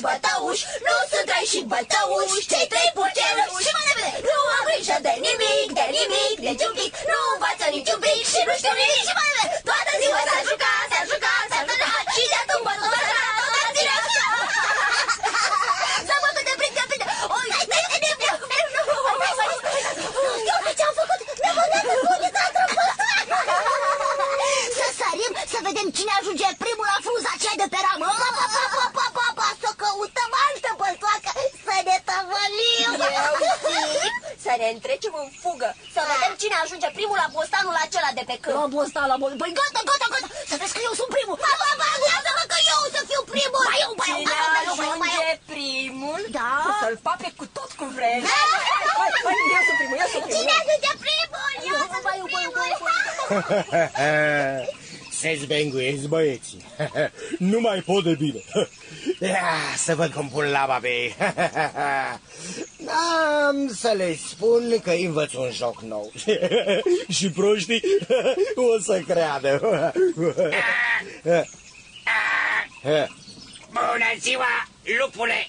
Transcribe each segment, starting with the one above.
bătăuși, nu sunt trei și bătăuși, cei trei purceluși. Și mai repede, nu am grijă de nimic, niciun pic, nu învață niciun pic și nu știu nimic. Și mai repede, toată ziua s-a jucat și de atunci toată ziua s-a bătut de prinde. Oi, uite ce-am făcut, ne-am băgat în bunica Să sărim, să vedem cine ajunge primul la frunza aceea de pe ramă. Să căutăm altă băltoacă, să ne tăvălim. Să ne întrecem în fugă, să vedem cine ajunge primul la bostanul acela de pe câmp. La bostan, Băi, gata, să vezi că eu sunt primul. Lasă-mă că eu să fiu primul. Cine ajunge primul, să-l pape cu tot cu vreme. Eu sunt primul. Cine ajunge primul? Eu sunt primul. Se zbenguiesc băieții. Nu mai pot de bine. Să văd cum pun laba pe ei. Am să le spun că învăț un joc nou. Și proștii o să creadă. Bună ziua, lupule!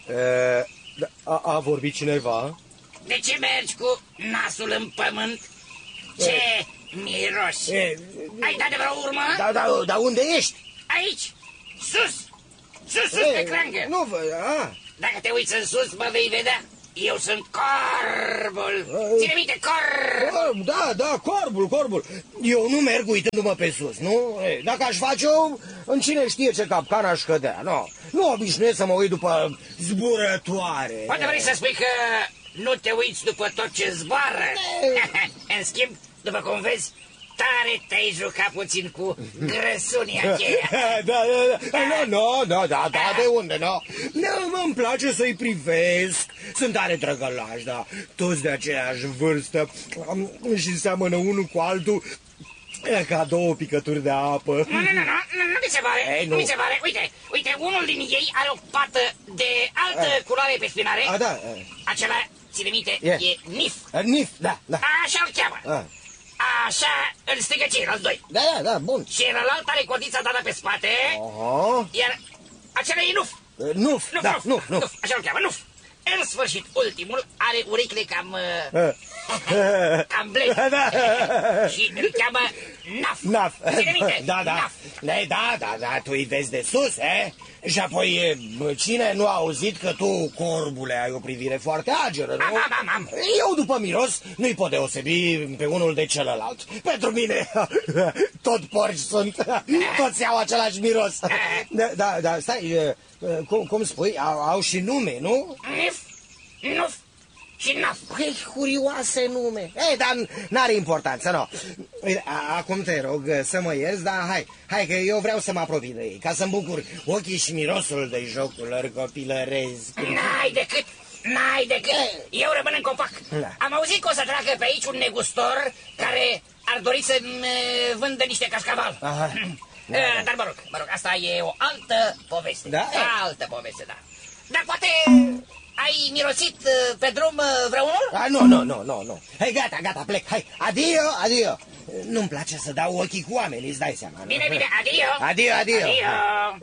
A vorbit cineva? De ce mergi cu nasul în pământ? Ce miros! Ai dat de vreo urmă? Dar unde ești? Aici, sus pe crangă. Nu văd, Dacă te uiți în sus, mă vei vedea. Eu sunt corbul. Ține minte, corb. Da, corbul. Eu nu merg uitându-mă pe sus, nu? Dacă aș face-o, în cine știe ce capcan aș cădea, nu obișnuiesc să mă uit după zburătoare. Poate vrei să spui că nu te uiți după tot ce zboară. În schimb, după cum vezi, tare te-ai jucat puțin cu grăsunia aceea. Da, de unde, îmi place să-i privesc. Sunt tare drăgălași, da. Toți de aceeași vârstă și seamănă unul cu altul ca două picături de apă. Nu mi se pare, nu mi se pare. Uite, unul din ei are o pată de altă culoare pe spinare. Da. Acela, ține minte, e Nif. Nif, da. Așa-l cheamă. Așa îl strigă ceilalți doi. Da, bun. Și celălalt are codița dată pe spate. Iar acela e Nuf. Nuf. Așa-l cheamă, Nuf. În sfârșit, ultimul are urechile cam blede. Și îl cheamă Naf. Ține minte, Naf. Da, tu îi vezi de sus, Și apoi, cine nu a auzit că tu, corbule, ai o privire foarte ageră, nu? Am. Eu, după miros, nu-i pot deosebi pe unul de celălalt. Pentru mine, tot porci sunt, toți au același miros. Da, stai, cum spui, au și nume, nu? Nuf și Naf. Păi, curioase nume. Dar n-are importanță, nu. Acum te rog să mă ierți, dar hai că eu vreau să mă apropii de ei, ca să-mi bucur ochii și mirosul de jocul lor copilăresc. N-ai decât. Eu rămân în copac. Am auzit că o să treacă pe aici un negustor care ar dori să-mi vândă niște cașcaval. Dar mă rog, asta e o altă poveste. Altă poveste, da. Dar poate ai mirosit pe drum vreunul? Nu. Hai, gata, plec. Hai, adio. Nu-mi place să dau ochii cu oamenii, îți dai seama. Bine, adio. Adio.